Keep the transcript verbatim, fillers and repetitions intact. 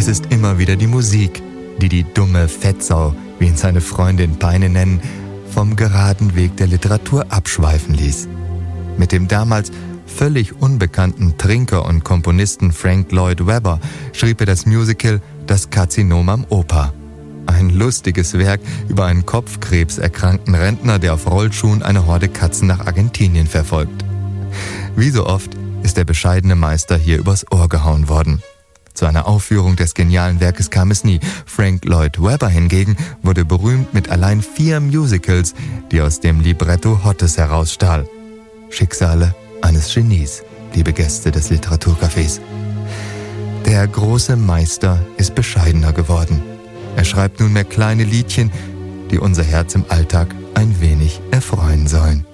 Es ist immer wieder die Musik, die die dumme Fettsau, wie ihn seine Freundin Peine nennen, vom geraden Weg der Literatur abschweifen ließ. Mit dem damals völlig unbekannten Trinker und Komponisten Frank Lloyd Webber schrieb er das Musical Das Karzinom am Oper. Ein lustiges Werk über einen kopfkrebserkrankten Rentner, der auf Rollschuhen eine Horde Katzen nach Argentinien verfolgt. Wie so oft ist der bescheidene Meister hier übers Ohr gehauen worden. Zu einer Aufführung des genialen Werkes kam es nie. Frank Lloyd Webber hingegen wurde berühmt mit allein vier Musicals, die aus dem Libretto Hottes herausstahl. Schicksale eines Genies, liebe Gäste des Literaturcafés. Der große Meister ist bescheidener geworden. Er schreibt nunmehr kleine Liedchen, die unser Herz im Alltag ein wenig erfreuen sollen.